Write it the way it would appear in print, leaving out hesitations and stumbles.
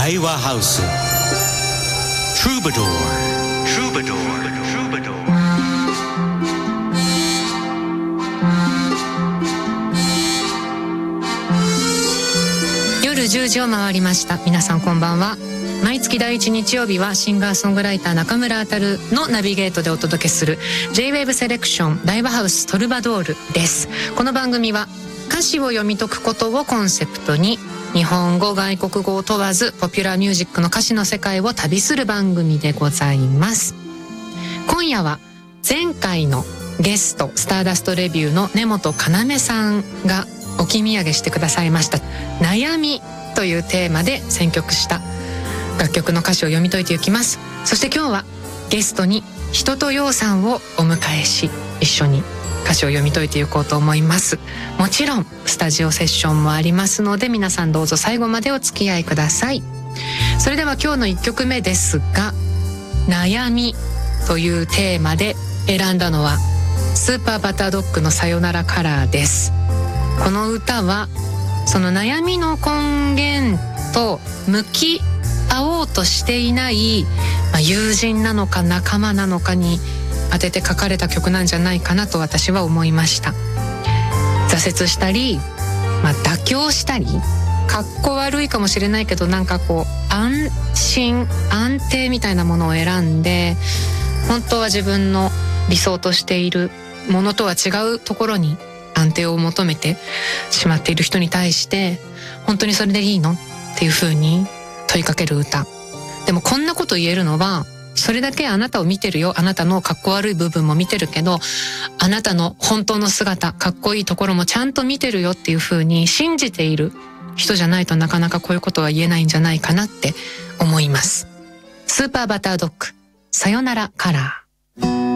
大和ハウストゥーバドー夜10時を回りました。皆さんこんばんは。毎月第1日曜日はシンガーソングライター中村あたるのナビゲートでお届けする J-Wave セレクション大和ハウストルバドールです。この番組は歌詞を読み解くことをコンセプトに日本語外国語を問わずポピュラーミュージックの歌詞の世界を旅する番組でございます。今夜は前回のゲストスターダストレビューの根本要さんが置き土産してくださいました悩みというテーマで選曲した楽曲の歌詞を読み解いていきます。そして今日はゲストに人とようさんをお迎えし一緒に歌詞を読み解いていこうと思います。もちろんスタジオセッションもありますので皆さんどうぞ最後までお付き合いください。それでは今日の1曲目ですが、悩みというテーマで選んだのはスーパーバタードッグのさよならカラーです。この歌はその悩みの根源と向き合おうとしていない、友人なのか仲間なのかに当てて書かれた曲なんじゃないかなと私は思いました。挫折したり、妥協したり、かっこ悪いかもしれないけどなんかこう安心安定みたいなものを選んで本当は自分の理想としているものとは違うところに安定を求めてしまっている人に対して本当にそれでいいのっていう風に問いかける歌。でもこんなこと言えるのはそれだけあなたを見てるよ、あなたのかっこ悪い部分も見てるけどあなたの本当の姿かっこいいところもちゃんと見てるよっていう風に信じている人じゃないとなかなかこういうことは言えないんじゃないかなって思います。スーパーバタードッグさよならカラー。